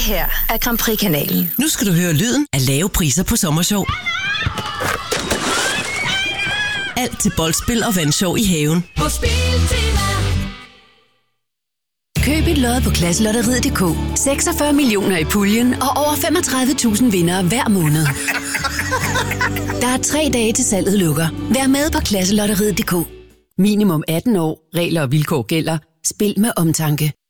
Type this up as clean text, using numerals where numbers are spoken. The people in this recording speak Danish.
her er Grand Prix-kanalen. Nu skal du høre lyden af lave priser på Sommershow. Alt til boldspil og vandshow i haven. På Spiltema. Køb et lod på Klasselotteriet.dk. 46 millioner i puljen og over 35.000 vindere hver måned. Der er 3 dage til salget lukker. Vær med på Klasselotteriet.dk. Minimum 18 år. Regler og vilkår gælder. Spil med omtanke.